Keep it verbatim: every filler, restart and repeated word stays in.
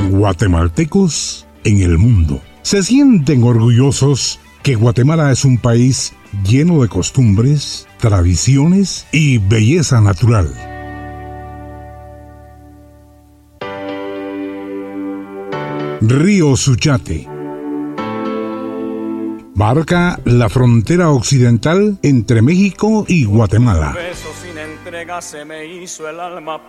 guatemaltecos en el mundo. Se sienten orgullosos que Guatemala es un país lleno de costumbres, tradiciones y belleza natural. Río Suchiate marca la frontera occidental entre México y Guatemala. Beso sin entrega se me hizo el alma